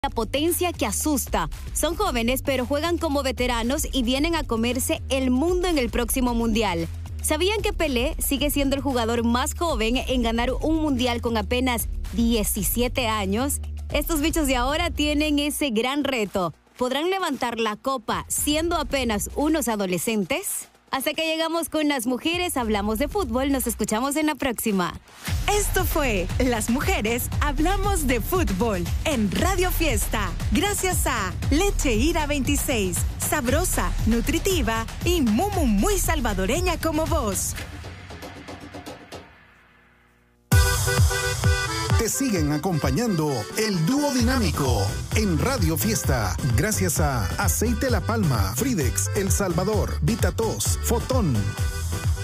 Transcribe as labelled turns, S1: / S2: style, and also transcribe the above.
S1: La potencia que asusta. Son jóvenes, pero juegan como veteranos y vienen a comerse el mundo en el próximo mundial. ¿Sabían que Pelé sigue siendo el jugador más joven en ganar un mundial con apenas 17 años? Estos bichos de ahora tienen ese gran reto. ¿Podrán levantar la copa siendo apenas unos adolescentes? Hasta que llegamos con Las Mujeres Hablamos de Fútbol. Nos escuchamos en la próxima.
S2: Esto fue Las Mujeres Hablamos de Fútbol en Radio Fiesta. Gracias a Leche Ira 26, sabrosa, nutritiva y muy salvadoreña como vos.
S3: Te siguen acompañando el dúo dinámico en Radio Fiesta. Gracias a Aceite La Palma, Fridex, El Salvador, Vitatos, Fotón.